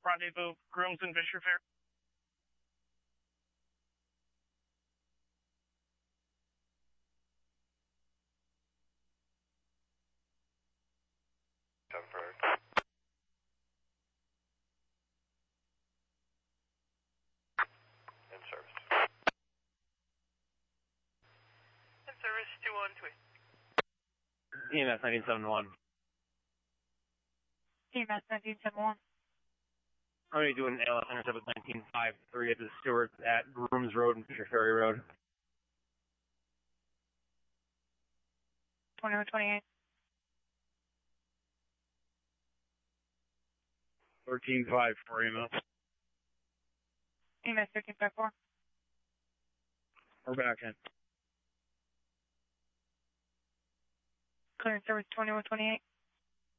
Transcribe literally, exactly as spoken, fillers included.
Rendezvous, Grooms and Fisher Fair. In service. In service, two one two eight. E M S nineteen seventy-one. E M S nineteen seventy-one. I'm going to do an L S intercept with nineteen fifty-three at the Stewart at Grooms Road and Fisher Ferry Road. twenty-one twenty-eight. thirteen five for E M S. E M S thirteen fifty-four. We're back in. Clearance service twenty-one twenty-eight.